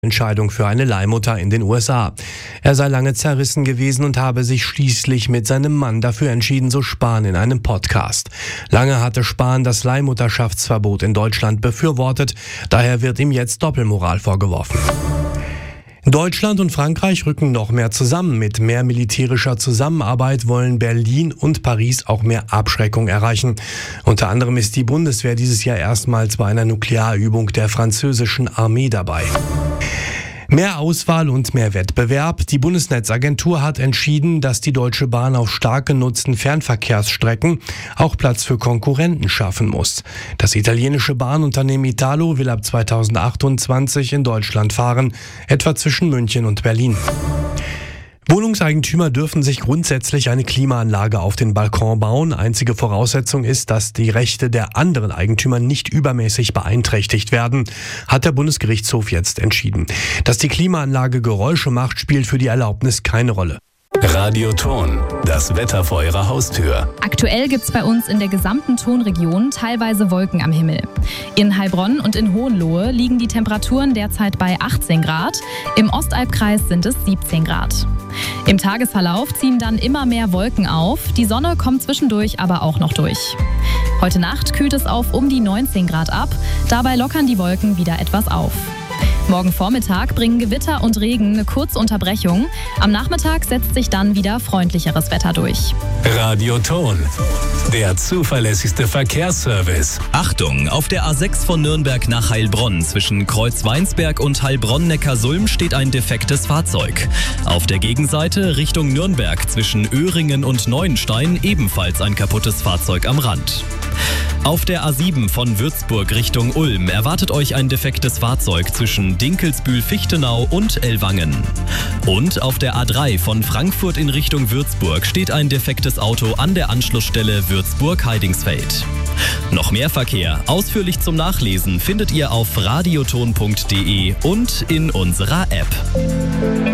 Entscheidung für eine Leihmutter in den USA. Er sei lange zerrissen gewesen und habe sich schließlich mit seinem Mann dafür entschieden, so Spahn in einem Podcast. Lange hatte Spahn das Leihmutterschaftsverbot in Deutschland befürwortet, daher wird ihm jetzt Doppelmoral vorgeworfen. Deutschland und Frankreich rücken noch mehr zusammen. Mit mehr militärischer Zusammenarbeit wollen Berlin und Paris auch mehr Abschreckung erreichen. Unter anderem ist die Bundeswehr dieses Jahr erstmals bei einer Nuklearübung der französischen Armee dabei. Mehr Auswahl und mehr Wettbewerb. Die Bundesnetzagentur hat entschieden, dass die Deutsche Bahn auf stark genutzten Fernverkehrsstrecken auch Platz für Konkurrenten schaffen muss. Das italienische Bahnunternehmen Italo will ab 2028 in Deutschland fahren, etwa zwischen München und Berlin. Wohnungseigentümer dürfen sich grundsätzlich eine Klimaanlage auf den Balkon bauen. Einzige Voraussetzung ist, dass die Rechte der anderen Eigentümer nicht übermäßig beeinträchtigt werden, hat der Bundesgerichtshof jetzt entschieden. Dass die Klimaanlage Geräusche macht, spielt für die Erlaubnis keine Rolle. Radio Ton, das Wetter vor Ihrer Haustür. Aktuell gibt es bei uns in der gesamten Tonregion teilweise Wolken am Himmel. In Heilbronn und in Hohenlohe liegen die Temperaturen derzeit bei 18 Grad. Im Ostalbkreis sind es 17 Grad. Im Tagesverlauf ziehen dann immer mehr Wolken auf. Die Sonne kommt zwischendurch aber auch noch durch. Heute Nacht kühlt es auf um die 19 Grad ab. Dabei lockern die Wolken wieder etwas auf. Morgen Vormittag bringen Gewitter und Regen eine kurze Unterbrechung. Am Nachmittag setzt sich dann wieder freundlicheres Wetter durch. Radio Ton, der zuverlässigste Verkehrsservice. Achtung, auf der A6 von Nürnberg nach Heilbronn zwischen Kreuzweinsberg und Heilbronn-Neckarsulm steht ein defektes Fahrzeug. Auf der Gegenseite Richtung Nürnberg zwischen Öhringen und Neuenstein ebenfalls ein kaputtes Fahrzeug am Rand. Auf der A7 von Würzburg Richtung Ulm erwartet euch ein defektes Fahrzeug zwischen Dinkelsbühl-Fichtenau und Ellwangen. Und auf der A3 von Frankfurt in Richtung Würzburg steht ein defektes Auto an der Anschlussstelle Würzburg-Heidingsfeld. Noch mehr Verkehr, ausführlich zum Nachlesen, findet ihr auf radioton.de und in unserer App.